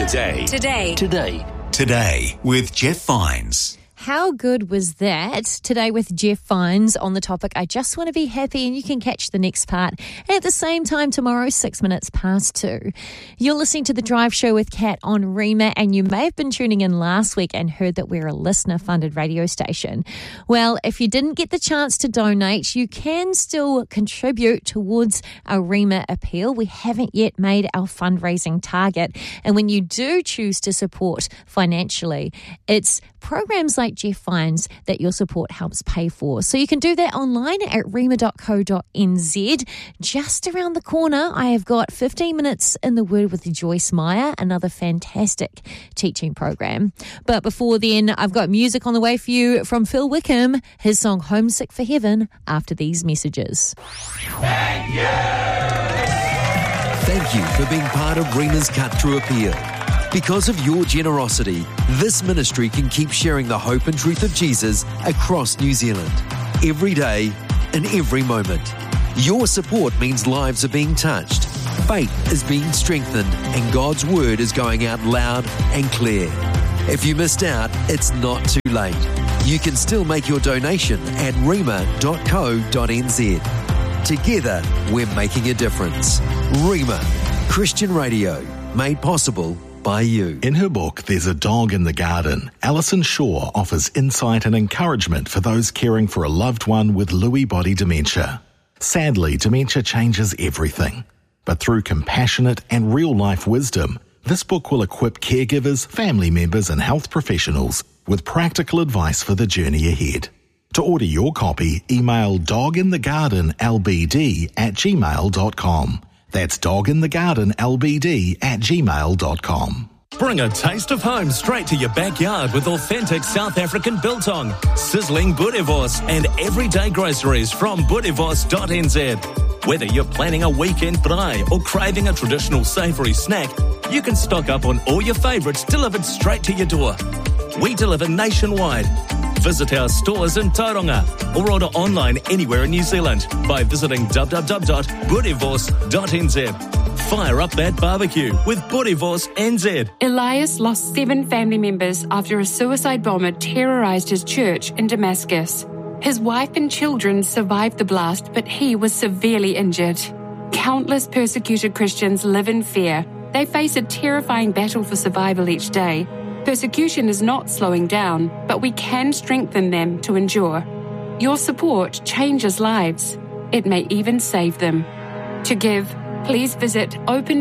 Today with Jeff Vines. How good was that? Today with Jeff Vines on the topic, I just want to be happy, and you can catch the next part at the same time tomorrow, 6 minutes past 2. You're listening to The Drive Show with Kat on Rima, and you may have been tuning in last week and heard that we're a listener-funded radio station. Well, if you didn't get the chance to donate, you can still contribute towards our Rima appeal. We haven't yet made our fundraising target, and when you do choose to support financially, it's programs like Jeff Vines that your support helps pay for. So you can do that online at rima.co.nz. Just around the corner, I have got 15 minutes in the Word with Joyce Meyer, another fantastic teaching program. But before then, I've got music on the way for you from Phil Wickham, his song Homesick for Heaven, after these messages. Thank you for being part of Rima's Cut Through Appeal. Because of your generosity, this ministry can keep sharing the hope and truth of Jesus across New Zealand, every day, in every moment. Your support means lives are being touched, faith is being strengthened, and God's word is going out loud and clear. If you missed out, it's not too late. You can still make your donation at rima.co.nz. Together, we're making a difference. Rima, Christian radio, made possible by you. In her book, There's a Dog in the Garden, Alison Shaw offers insight and encouragement for those caring for a loved one with Lewy body dementia. Sadly, dementia changes everything. But through compassionate and real-life wisdom, this book will equip caregivers, family members and health professionals with practical advice for the journey ahead. To order your copy, email doginthegardenlbd@gmail.com. That's doginthegardenlbd@gmail.com. Bring a taste of home straight to your backyard with authentic South African biltong, sizzling boerewors and everyday groceries from boerewors.nz. Whether you're planning a weekend braai or craving a traditional savoury snack, you can stock up on all your favourites delivered straight to your door. We deliver nationwide. Visit our stores in Tauranga or order online anywhere in New Zealand by visiting www.boerewors.nz. Fire up that barbecue with Boerewors NZ. Elias lost 7 family members after a suicide bomber terrorized his church in Damascus. His wife and children survived the blast, but he was severely injured. Countless persecuted Christians live in fear. They face a terrifying battle for survival each day. Persecution is not slowing down, but we can strengthen them to endure. Your support changes lives. It may even save them. To give, please visit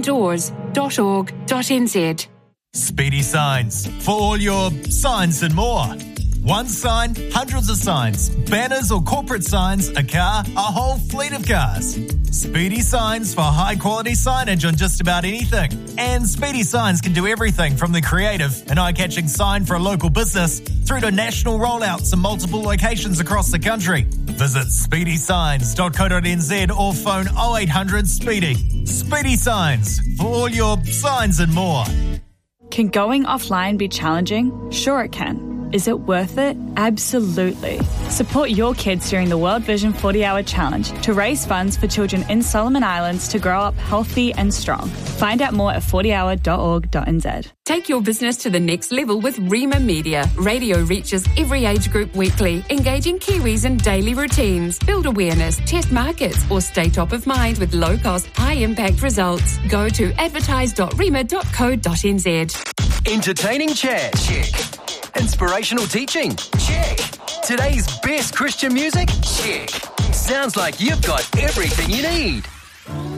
opendoors.org.nz. Speedy Signs, for all your signs and more. One sign, hundreds of signs, banners or corporate signs, a car, a whole fleet of cars. Speedy Signs for high-quality signage on just about anything. And Speedy Signs can do everything from the creative and eye-catching sign for a local business through to national rollouts in multiple locations across the country. Visit speedysigns.co.nz or phone 0800 SPEEDY. Speedy Signs for all your signs and more. Can going offline be challenging? Sure it can. Is it worth it? Absolutely. Support your kids during the World Vision 40-Hour Challenge to raise funds for children in Solomon Islands to grow up healthy and strong. Find out more at 40hour.org.nz. Take your business to the next level with Rima Media. Radio reaches every age group weekly, engaging Kiwis in daily routines. Build awareness, test markets, or stay top of mind with low-cost, high-impact results. Go to advertise.rima.co.nz. Entertaining chat? Check. Inspirational teaching? Check. Today's best Christian music? Check. Sounds like you've got everything you need.